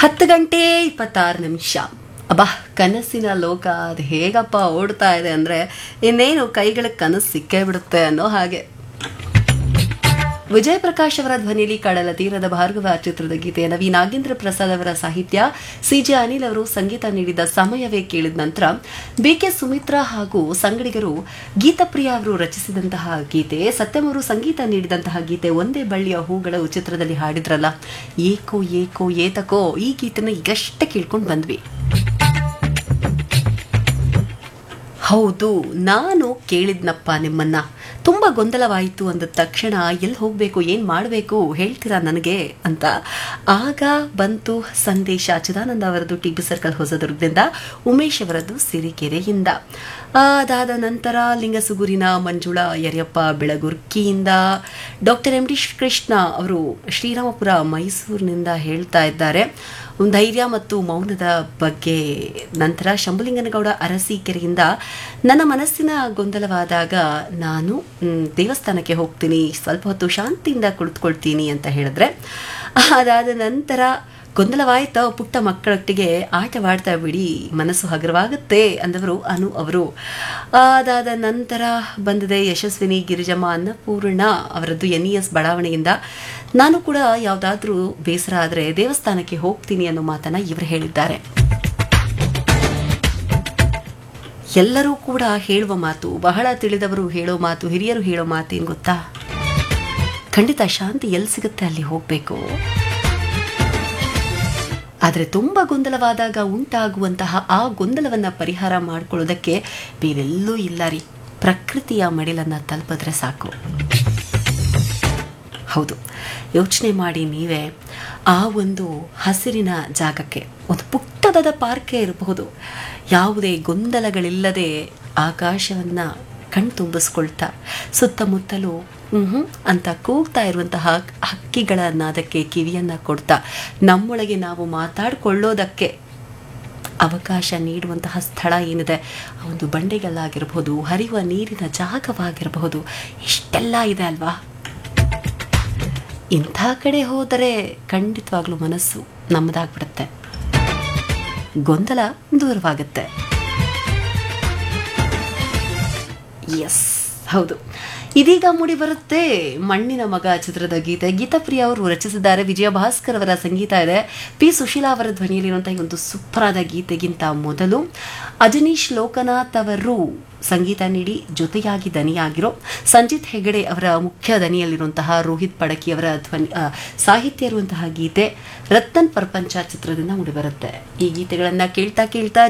10:26 ಅಬ್ಬಾ ಕನಸಿನ ಲೋಕ ಅದು ಹೇಗಪ್ಪ ಓಡ್ತಾ ಇದೆ ಅಂದ್ರೆ ಇನ್ನೇನು ಕೈಗಳ ಕನಸು ಸಿಕ್ಕೇ ಬಿಡುತ್ತೆ ಅನ್ನೋ ಹಾಗೆ. ವಿಜಯ್ ಪ್ರಕಾಶ್ ಅವರ ಧ್ವನಿಯಲ್ಲಿ ಕಡಲ ತೀರದ ಭಾರ್ಗವ ಚಿತ್ರದ ಗೀತೆ ವಿ ನಾಗೇಂದ್ರ ಪ್ರಸಾದ್ ಅವರ ಸಾಹಿತ್ಯ, ಸಿಜೆ ಅನಿಲ್ ಅವರು ಸಂಗೀತ ನೀಡಿದ ಸಮಯವೇ ಕೇಳಿದ ನಂತರ ಬಿಕೆ ಸುಮಿತ್ರಾ ಹಾಗೂ ಸಂಗಡಿಗರು ಗೀತಪ್ರಿಯ ಅವರು ರಚಿಸಿದಂತಹ ಗೀತೆ, ಸತ್ಯಂ ಅವರು ಸಂಗೀತ ನೀಡಿದಂತಹ ಗೀತೆ ಒಂದೇ ಬಳ್ಳಿಯ ಹೂಗಳು ಚಿತ್ರದಲ್ಲಿ ಹಾಡಿದ್ರಲ್ಲ, ಏಕೋ ಏಕೋ ಏತಕೋ ಈ ಗೀತೆನ ಈಗಷ್ಟೇ ಕೇಳ್ಕೊಂಡು ಬಂದ್ವಿ. ಹೌದು, ನಾನು ಕೇಳಿದ್ನಪ್ಪ ನಿಮ್ಮನ್ನ. ತುಂಬ ಗೊಂದಲವಾಯಿತು ಅಂದ ತಕ್ಷಣ ಎಲ್ಲಿ ಹೋಗಬೇಕು, ಏನು ಮಾಡಬೇಕು ಹೇಳ್ತೀರಾ ನನಗೆ ಅಂತ. ಆಗ ಬಂತು ಸಂದೇಶ. ಚಿದಾನಂದ ಅವರದ್ದು ಟಿ ಬಿ ಸರ್ಕಲ್ ಹೊಸದುರ್ಗದಿಂದ, ಉಮೇಶ್ ಅವರದ್ದು ಸಿರಿಕೆರೆಯಿಂದ. ಅದಾದ ನಂತರ ಲಿಂಗಸುಗೂರಿನ Manjula ಯರಿಯಪ್ಪ ಬೆಳಗುರ್ಕಿಯಿಂದ, doctor M D Krishna ಅವರು ಶ್ರೀರಾಮಪುರ ಮೈಸೂರಿನಿಂದ ಹೇಳ್ತಾ ಇದ್ದಾರೆ ಧೈರ್ಯ ಮತ್ತು ಮೌನದ ಬಗ್ಗೆ. ನಂತರ ಶಂಭುಲಿಂಗನಗೌಡ ಅರಸೀಕೆರೆಯಿಂದ, ನನ್ನ ಮನಸ್ಸಿನ ಗೊಂದಲವಾದಾಗ ನಾನು ದೇವಸ್ಥಾನಕ್ಕೆ ಹೋಗ್ತೀನಿ, ಸ್ವಲ್ಪ ಹೊತ್ತು ಶಾಂತಿಯಿಂದ ಕುಳಿತುಕೊಳ್ತೀನಿ ಅಂತ ಹೇಳಿದ್ರೆ. ಅದಾದ ನಂತರ ಗೊಂದಲವಾಯ್ತಾ, ಪುಟ್ಟ ಮಕ್ಕಳೊಟ್ಟಿಗೆ ಆಟವಾಡ್ತಾ ಬಿಡಿ, ಮನಸ್ಸು ಹಗುರವಾಗುತ್ತೆ ಅಂದವರು ಅನು ಅವರು. ಅದಾದ ನಂತರ ಬಂದಿದೆ ಯಶಸ್ವಿನಿ ಗಿರಿಜಮ್ಮ ಅನ್ನಪೂರ್ಣ ಅವರದ್ದು NES ಬಡಾವಣೆಯಿಂದ, ನಾನು ಕೂಡ ಯಾವುದಾದ್ರೂ ಬೇಸರ ಆದರೆ ದೇವಸ್ಥಾನಕ್ಕೆ ಹೋಗ್ತೀನಿ ಅನ್ನೋ ಮಾತನ್ನ ಇವರು ಹೇಳಿದ್ದಾರೆ. ಎಲ್ಲರೂ ಕೂಡ ಹೇಳುವ ಮಾತು, ಬಹಳ ತಿಳಿದವರು ಹೇಳೋ ಮಾತು, ಹಿರಿಯರು ಹೇಳೋ ಮಾತೇನು ಗೊತ್ತಾ, ಖಂಡಿತ ಶಾಂತಿ ಎಲ್ಲಿ ಸಿಗುತ್ತೆ ಅಲ್ಲಿ ಹೋಗಬೇಕು. ಆದರೆ ತುಂಬ ಗೊಂದಲವಾದಾಗ ಉಂಟಾಗುವಂತಹ ಆ ಗೊಂದಲವನ್ನು ಪರಿಹಾರ ಮಾಡಿಕೊಳ್ಳೋದಕ್ಕೆ ಬೇರೆಲ್ಲೂ ಇಲ್ಲ ರೀ, ಪ್ರಕೃತಿಯ ಮಡಿಲನ್ನು ತಲುಪಿದ್ರೆ ಸಾಕು. ಹೌದು, ಯೋಚನೆ ಮಾಡಿ ನೀವೇ, ಆ ಒಂದು ಹಸಿರಿನ ಜಾಗಕ್ಕೆ, ಒಂದು ಪುಟ್ಟದಾದ ಪಾರ್ಕೇ ಇರಬಹುದು, ಯಾವುದೇ ಗೊಂದಲಗಳಿಲ್ಲದೆ ಆಕಾಶವನ್ನು ಕಣ್ತುಂಬಿಸ್ಕೊಳ್ತಾ ಸುತ್ತಮುತ್ತಲೂ ಅಂತ ಕೂಗ್ತಾ ಇರುವಂತಹ ಹಕ್ಕಿಗಳನ್ನ ಅದಕ್ಕೆ ಕಿವಿಯನ್ನು ಕೊಡ್ತಾ ನಮ್ಮೊಳಗೆ ನಾವು ಮಾತಾಡಿಕೊಳ್ಳೋದಕ್ಕೆ ಅವಕಾಶ ನೀಡುವಂತಹ ಸ್ಥಳ ಏನಿದೆ, ಆ ಒಂದು ಬಂಡೆಗಳಾಗಿರಬಹುದು, ಹರಿಯುವ ನೀರಿನ ಜಾಗವಾಗಿರಬಹುದು, ಇಷ್ಟೆಲ್ಲ ಇದೆ ಅಲ್ವಾ. ಇಂಥ ಕಡೆ ಹೋದರೆ ಖಂಡಿತವಾಗ್ಲೂ ಮನಸ್ಸು ನಮ್ಮದಾಗ್ಬಿಡುತ್ತೆ, ಗೊಂದಲ ದೂರವಾಗುತ್ತೆ. ಎಸ್, ಹೌದು. ಇದೀಗ ಮೂಡಿ ಬರುತ್ತೆ ಮಣ್ಣಿನ ಮಗ ಚಿತ್ರದ ಗೀತೆ. ಗೀತಪ್ರಿಯ ಅವರು ರಚಿಸಿದ್ದಾರೆ, ವಿಜಯ ಭಾಸ್ಕರ್ ಅವರ ಸಂಗೀತ ಇದೆ, ಪಿ ಸುಶೀಲಾ ಅವರ ಧ್ವನಿಯಲ್ಲಿರುವಂತಹ ಒಂದು ಸೂಪರಾದ ಗೀತೆಗಿಂತ ಮೊದಲು ಅಜನೀಶ್ ಲೋಕನಾಥ್ ಅವರು ಸಂಗೀತ ನೀಡಿ ಜೊತೆಯಾಗಿ ದನಿಯಾಗಿರೋ ಸಂಜಿತ್ ಹೆಗಡೆ ಅವರ ಮುಖ್ಯ ದನಿಯಲ್ಲಿರುವಂತಹ ರೋಹಿತ್ ಪಡಕಿ ಅವರ ಧ್ವನಿ ಸಾಹಿತ್ಯ ಇರುವಂತಹ ಗೀತೆ ರತ್ನನ್ ಪ್ರಪಂಚ ಚಿತ್ರದಿಂದ ಮೂಡಿಬರುತ್ತೆ. ಈ ಗೀತೆಗಳನ್ನ ಕೇಳ್ತಾ